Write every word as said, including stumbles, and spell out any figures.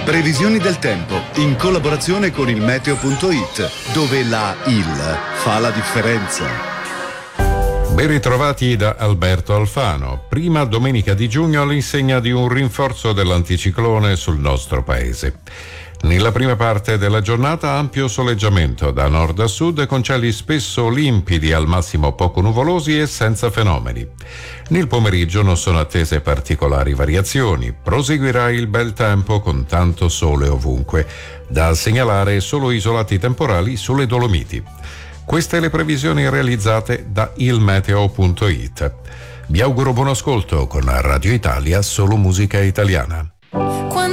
Previsioni del tempo in collaborazione con il meteo punto it, dove la il fa la differenza. Ben ritrovati da Alberto Alfano. Prima domenica di giugno all'insegna di un rinforzo dell'anticiclone sul nostro paese. Nella prima parte della giornata ampio soleggiamento da nord a sud con cieli spesso limpidi, al massimo poco nuvolosi e senza fenomeni. Nel pomeriggio non sono attese particolari variazioni. Proseguirà il bel tempo con tanto sole ovunque. Da segnalare solo isolati temporali sulle Dolomiti. Queste le previsioni realizzate da il meteo punto it. Vi auguro buon ascolto con Radio Italia, solo musica italiana.